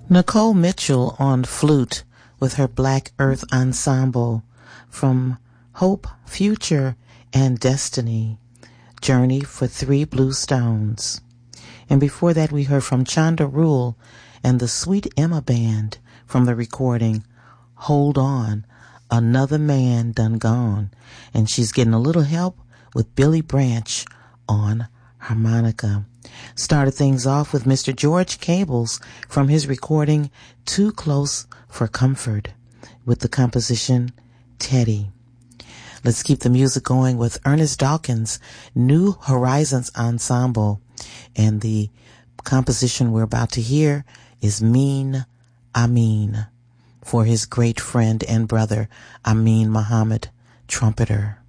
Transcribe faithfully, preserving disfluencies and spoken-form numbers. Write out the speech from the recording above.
Nicole Mitchell on flute with her Black Earth Ensemble from Hope, Future, and Destiny, Journey for Three Blue Stones. And before that we heard from Chanda Rule and the Sweet Emma Band from the recording Hold On, Another Man Done Gone. And she's getting a little help with Billy Branch on harmonica. Started things off with Mister George Cables from his recording Too Close for Comfort with the composition Teddy. Let's keep the music going with Ernest Dawkins' New Horizons Ensemble, and the composition we're about to hear is Mean Amin for his great friend and brother Amin Muhammad, trumpeter.